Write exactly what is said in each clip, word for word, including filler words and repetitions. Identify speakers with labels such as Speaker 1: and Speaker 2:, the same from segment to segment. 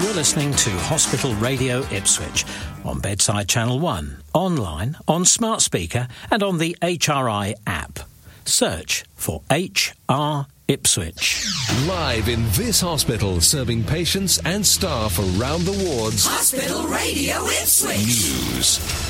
Speaker 1: You're listening to Hospital Radio Ipswich on Bedside Channel one, online, on smart speaker and on the H R I app. Search for H R Ipswich.
Speaker 2: Live in this hospital, serving patients and staff around the wards.
Speaker 3: Hospital Radio Ipswich.
Speaker 2: News.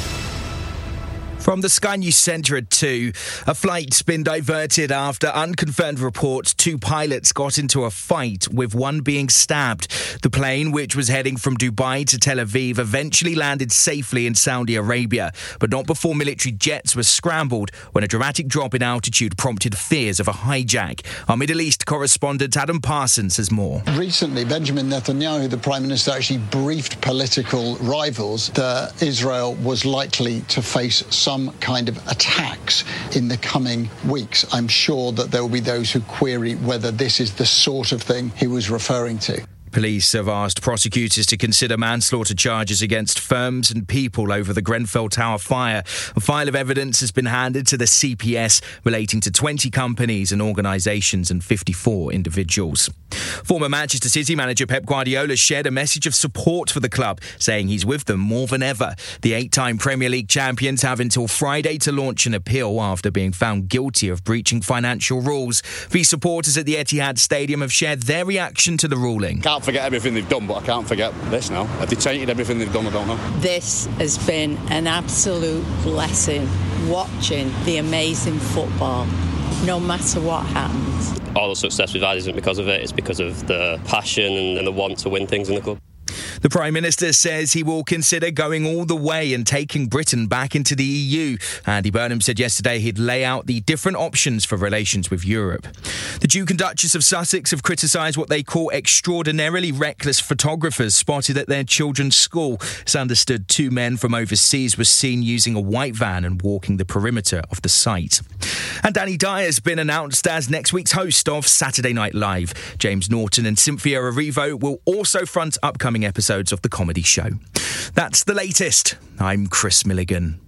Speaker 4: From the Sky News Centre at two, a flight's been diverted after unconfirmed reports two pilots got into a fight, with one being stabbed. The plane, which was heading from Dubai to Tel Aviv, eventually landed safely in Saudi Arabia, but not before military jets were scrambled when a dramatic drop in altitude prompted fears of a hijack. Our Middle East correspondent Adam Parsons has more.
Speaker 5: Recently, Benjamin Netanyahu, the Prime Minister, actually briefed political rivals that Israel was likely to face some kind of attacks in the coming weeks. I'm sure that there will be those who query whether this is the sort of thing he was referring to.
Speaker 4: Police have asked prosecutors to consider manslaughter charges against firms and people over the Grenfell Tower fire. A file of evidence has been handed to the C P S relating to twenty companies and organisations and fifty-four individuals. Former Manchester City manager Pep Guardiola shared a message of support for the club, saying he's with them more than ever. The eight-time Premier League champions have until Friday to launch an appeal after being found guilty of breaching financial rules. The supporters at the Etihad Stadium have shared their reaction to the ruling.
Speaker 6: Can't forget everything they've done, but I can't forget this now. Have they tainted everything they've done? I don't know.
Speaker 7: This has been an absolute blessing, watching the amazing football, no matter what happens.
Speaker 8: All the success we've had isn't because of it, it's because of the passion and, and the want to win things in the club.
Speaker 4: The Prime Minister says he will consider going all the way and taking Britain back into the E U. Andy Burnham said yesterday he'd lay out the different options for relations with Europe. The Duke and Duchess of Sussex have criticised what they call extraordinarily reckless photographers spotted at their children's school. It's understood two men from overseas were seen using a white van and walking the perimeter of the site. And Danny Dyer has been announced as next week's host of Saturday Night Live. James Norton and Cynthia Erivo will also front upcoming episodes of the comedy show. That's the latest. I'm Chris Milligan.